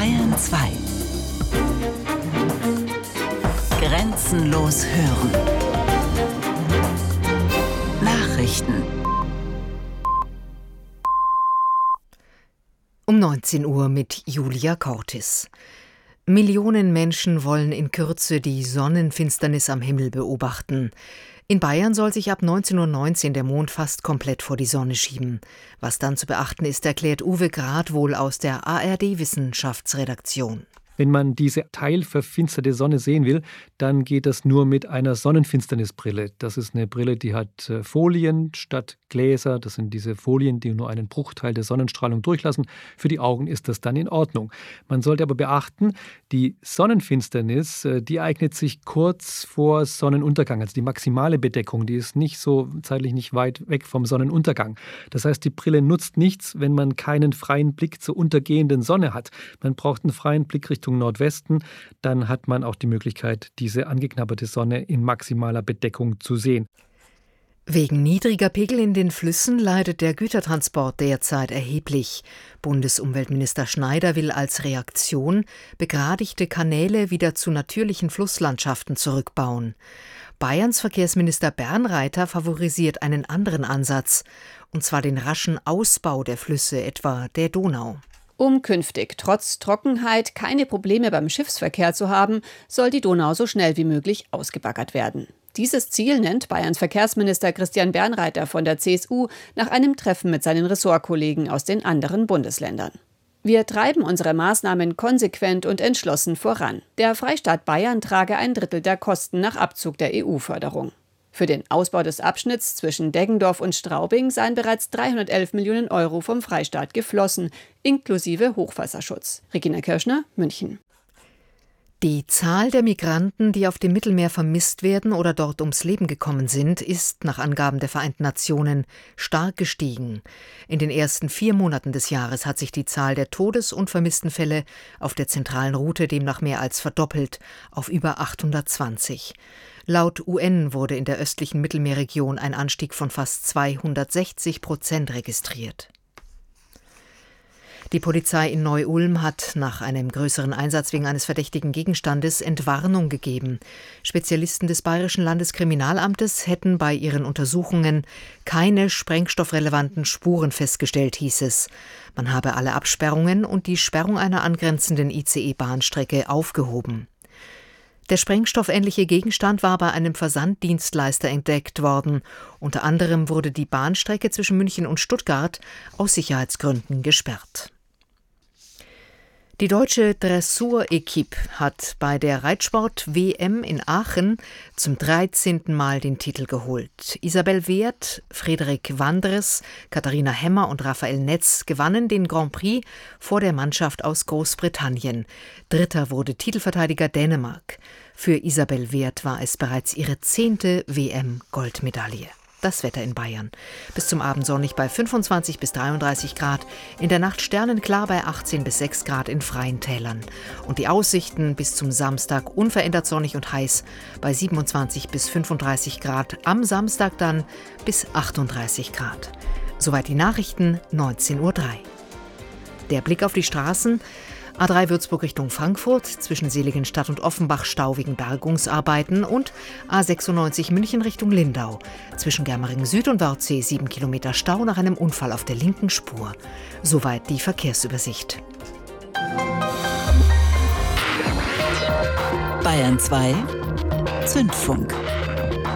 Bayern 2. Grenzenlos hören. Nachrichten. Um 19 Uhr mit Julia Cortis. Millionen Menschen wollen in Kürze die Sonnenfinsternis am Himmel beobachten. In Bayern soll sich ab 19:19 Uhr der Mond fast komplett vor die Sonne schieben. Was dann zu beachten ist, erklärt Uwe Gradwohl aus der ARD-Wissenschaftsredaktion. Wenn man diese teilverfinsterte Sonne sehen will, dann geht das nur mit einer Sonnenfinsternisbrille. Das ist eine Brille, die hat Folien statt Gläser. Das sind diese Folien, die nur einen Bruchteil der Sonnenstrahlung durchlassen. Für die Augen ist das dann in Ordnung. Man sollte aber beachten, die Sonnenfinsternis, die eignet sich kurz vor Sonnenuntergang. Also die maximale Bedeckung, die ist nicht so zeitlich nicht weit weg vom Sonnenuntergang. Das heißt, die Brille nutzt nichts, wenn man keinen freien Blick zur untergehenden Sonne hat. Man braucht einen freien Blick Richtung Nordwesten, dann hat man auch die Möglichkeit, diese angeknabberte Sonne in maximaler Bedeckung zu sehen. Wegen niedriger Pegel in den Flüssen leidet der Gütertransport derzeit erheblich. Bundesumweltminister Schneider will als Reaktion begradigte Kanäle wieder zu natürlichen Flusslandschaften zurückbauen. Bayerns Verkehrsminister Bernreiter favorisiert einen anderen Ansatz, und zwar den raschen Ausbau der Flüsse, etwa der Donau. Um künftig trotz Trockenheit keine Probleme beim Schiffsverkehr zu haben, soll die Donau so schnell wie möglich ausgebaggert werden. Dieses Ziel nennt Bayerns Verkehrsminister Christian Bernreiter von der CSU nach einem Treffen mit seinen Ressortkollegen aus den anderen Bundesländern. Wir treiben unsere Maßnahmen konsequent und entschlossen voran. Der Freistaat Bayern trage 1/3 der Kosten nach Abzug der EU-Förderung. Für den Ausbau des Abschnitts zwischen Deggendorf und Straubing seien bereits 311 Millionen Euro vom Freistaat geflossen, inklusive Hochwasserschutz. Regina Kirschner, München. Die Zahl der Migranten, die auf dem Mittelmeer vermisst werden oder dort ums Leben gekommen sind, ist nach Angaben der Vereinten Nationen stark gestiegen. In den ersten 4 Monaten des Jahres hat sich die Zahl der Todes- und vermissten Fälle auf der zentralen Route demnach mehr als verdoppelt auf über 820. Laut UN wurde in der östlichen Mittelmeerregion ein Anstieg von fast 260% registriert. Die Polizei in Neu-Ulm hat nach einem größeren Einsatz wegen eines verdächtigen Gegenstandes Entwarnung gegeben. Spezialisten des Bayerischen Landeskriminalamtes hätten bei ihren Untersuchungen keine sprengstoffrelevanten Spuren festgestellt, hieß es. Man habe alle Absperrungen und die Sperrung einer angrenzenden ICE-Bahnstrecke aufgehoben. Der sprengstoffähnliche Gegenstand war bei einem Versanddienstleister entdeckt worden. Unter anderem wurde die Bahnstrecke zwischen München und Stuttgart aus Sicherheitsgründen gesperrt. Die deutsche Dressur-Equipe hat bei der Reitsport-WM in Aachen zum 13. Mal den Titel geholt. Isabel Wert, Frederik Wandres, Katharina Hemmer und Raphael Netz gewannen den Grand Prix vor der Mannschaft aus Großbritannien. Dritter wurde Titelverteidiger Dänemark. Für Isabel Wert war es bereits ihre 10. WM-Goldmedaille. Das Wetter in Bayern. Bis zum Abend sonnig bei 25 bis 33 Grad, in der Nacht sternenklar bei 18 bis 6 Grad in freien Tälern. Und die Aussichten bis zum Samstag unverändert sonnig und heiß bei 27 bis 35 Grad, am Samstag dann bis 38 Grad. Soweit die Nachrichten, 19:03 Uhr. Der Blick auf die Straßen. A3 Würzburg Richtung Frankfurt, zwischen Seligenstadt und Offenbach Stau wegen Bergungsarbeiten und A96 München Richtung Lindau. Zwischen Germering Süd und Wörthsee 7 Kilometer Stau nach einem Unfall auf der linken Spur. Soweit die Verkehrsübersicht. Bayern 2 Zündfunk.